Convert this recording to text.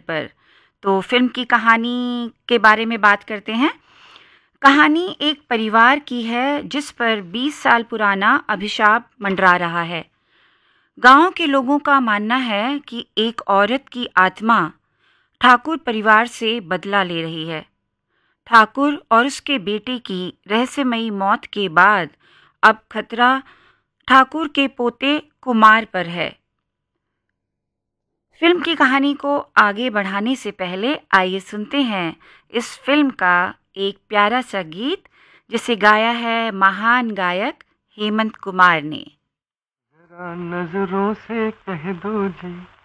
पर। तो फिल्म की कहानी के बारे में बात करते हैं। कहानी एक परिवार की है जिस पर 20 साल पुराना अभिशाप मंडरा रहा है। गांव के लोगों का मानना है कि एक औरत की आत्मा ठाकुर परिवार से बदला ले रही है। ठाकुर और उसके बेटे की रहस्यमयी मौत के बाद अब खतरा ठाकुर के पोते कुमार पर है। फिल्म की कहानी को आगे बढ़ाने से पहले आइए सुनते हैं इस फिल्म का एक प्यारा सा गीत जिसे गाया है महान गायक हेमंत कुमार ने। जरा नजरों से कह दो जी